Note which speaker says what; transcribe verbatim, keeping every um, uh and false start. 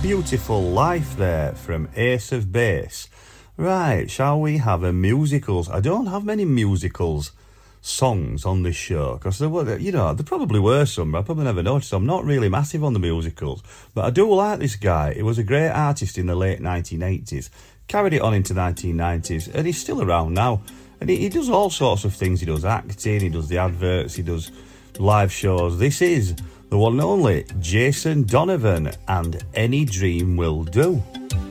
Speaker 1: Beautiful Life there from Ace of Base. Right, shall we have a musicals? I don't have many musicals songs on this show, because there were, you know, there probably were some, but I probably never noticed. I'm not really massive on the musicals, but I do like this guy. He was a great artist in the late nineteen eighties, carried it on into nineteen nineties, and he's still around now. And he, he does all sorts of things. He does acting, he does the adverts, he does live shows. This is the one and only Jason Donovan and Any Dream Will Do.